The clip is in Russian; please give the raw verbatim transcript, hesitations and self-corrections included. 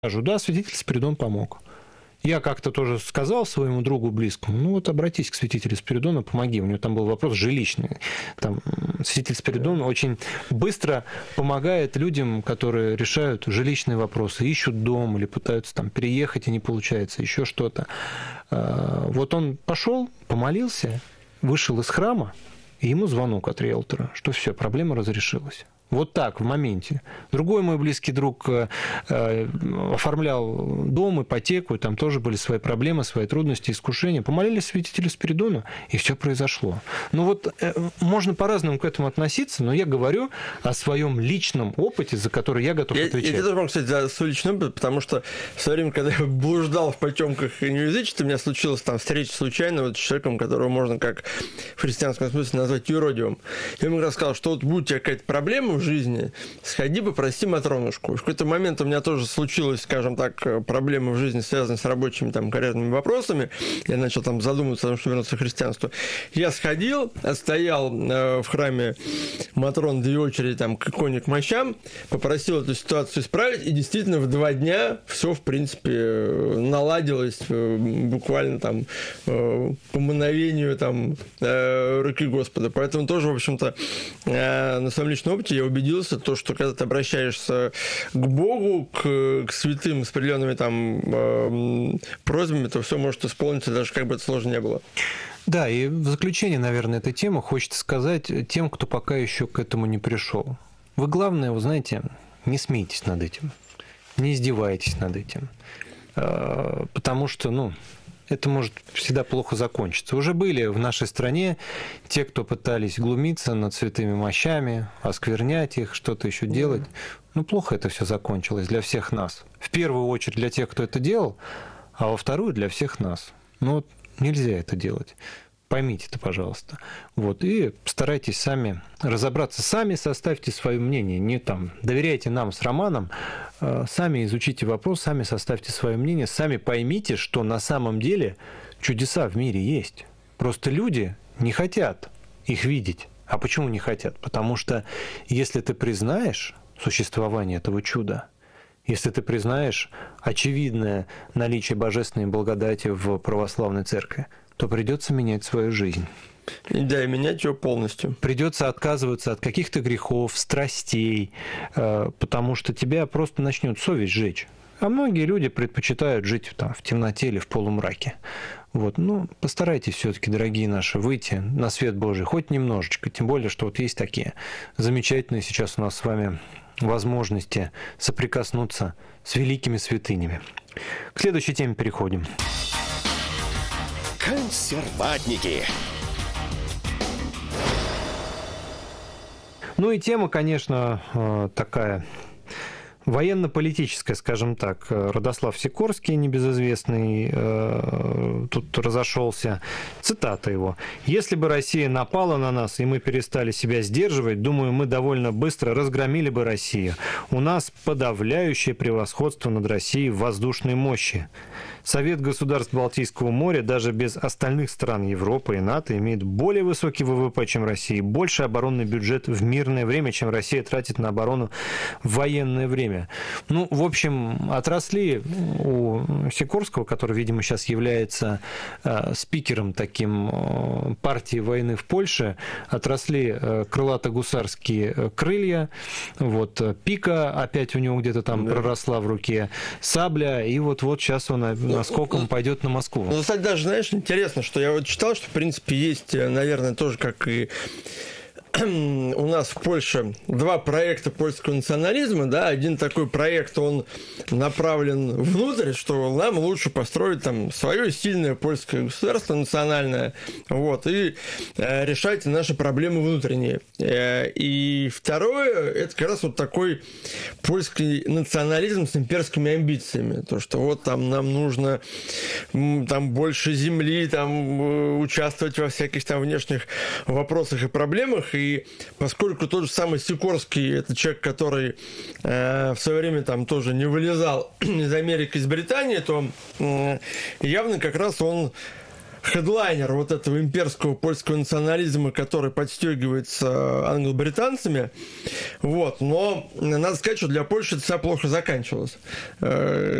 Скажу, да, святитель Спиридон помог. Я как-то тоже сказал своему другу близкому, ну вот обратись к святителю Спиридону, помоги. У него там был вопрос жилищный. Там святитель Спиридон очень быстро помогает людям, которые решают жилищные вопросы, ищут дом или пытаются там переехать и не получается, еще что-то. Вот он пошел, помолился, вышел из храма, и ему звонок от риэлтора, что все, проблема разрешилась. Вот так, в моменте. Другой мой близкий друг э, оформлял дом, ипотеку, и там тоже были свои проблемы, свои трудности, искушения. Помолились святителю Спиридону, и все произошло. Ну вот э, можно по-разному к этому относиться, но я говорю о своем личном опыте, за который я готов я, отвечать. Я тебе тоже могу сказать за свой личный опыт, потому что в свое время, когда я блуждал в потемках неязычества, у меня случилась там встреча случайно вот с человеком, которого можно как в христианском смысле назвать юродивым. Я ему рассказал, что вот будет у тебя какая-то проблема в жизни, сходи, попроси Матронушку. В какой-то момент у меня тоже случилась, скажем так, проблема в жизни, связанная с рабочими там карьерными вопросами. Я начал там задумываться о том, что вернуться к христианству. Я сходил, отстоял в храме Матрон две очереди там к иконе, к мощам, попросил эту ситуацию исправить, и действительно в два дня все, в принципе, наладилось буквально там по мгновению там руки Господа. Поэтому тоже, в общем-то, на своем личном опыте я убедился, то, что когда ты обращаешься к Богу, к, к святым с определенными там э, просьбами, то все может исполниться, даже как бы это сложно не было. Да, и в заключение, наверное, этой темы хочется сказать тем, кто пока еще к этому не пришел. Вы, главное, вы знаете, не смейтесь над этим, не издевайтесь над этим, потому что, ну, это может всегда плохо закончиться. Уже были в нашей стране те, кто пытались глумиться над святыми мощами, осквернять их, что-то еще делать. Ну, плохо это все закончилось для всех нас. В первую очередь для тех, кто это делал, а во вторую для всех нас. Но нельзя это делать. Поймите это, пожалуйста. Вот. И старайтесь сами разобраться. Сами составьте свое мнение. Не там доверяйте нам с Романом. Сами изучите вопрос, сами составьте свое мнение. Сами поймите, что на самом деле чудеса в мире есть. Просто люди не хотят их видеть. А почему не хотят? Потому что если ты признаешь существование этого чуда, если ты признаешь очевидное наличие божественной благодати в православной церкви, то придется менять свою жизнь. Да, и менять ее полностью. Придется отказываться от каких-то грехов, страстей, потому что тебя просто начнет совесть жечь. А многие люди предпочитают жить там, в темноте или в полумраке. Вот. Ну, постарайтесь все-таки, дорогие наши, выйти на свет Божий хоть немножечко. Тем более, что вот есть такие замечательные сейчас у нас с вами возможности соприкоснуться с великими святынями. К следующей теме переходим. Консерватники. Ну и тема, конечно, такая военно-политическая, скажем так. Родослав Сикорский, небезызвестный, тут разошелся. Цитата его. «Если бы Россия напала на нас, и мы перестали себя сдерживать, думаю, мы довольно быстро разгромили бы Россию. У нас подавляющее превосходство над Россией в воздушной мощи. Совет государств Балтийского моря даже без остальных стран Европы и НАТО имеет более высокий ВВП, чем Россия, больше оборонный бюджет в мирное время, чем Россия тратит на оборону в военное время». Ну, в общем, отросли у Сикорского, который, видимо, сейчас является э, спикером таким э, партии войны в Польше, отросли э, крылато-гусарские крылья, вот, пика опять у него где-то там да. проросла в руке, сабля, и вот-вот сейчас он наскоком пойдет на Москву. Ну, кстати, даже, знаешь, интересно, что я вот читал, что, в принципе, есть, наверное, тоже, как и у нас в Польше два проекта польского национализма, да, один такой проект, он направлен внутрь, что нам лучше построить там свое сильное польское государство национальное, вот, и э, решать наши проблемы внутренние. Э, и второе, это как раз вот такой польский национализм с имперскими амбициями, то, что вот там нам нужно там больше земли, там участвовать во всяких там внешних вопросах и проблемах. И поскольку тот же самый Сикорский, это человек, который э, в свое время там тоже не вылезал из Америки, из Британии, то э, явно как раз он хедлайнер вот этого имперского польского национализма, который подстегивается англо-британцами. Вот. Но надо сказать, что для Польши это вся плохо заканчивалось.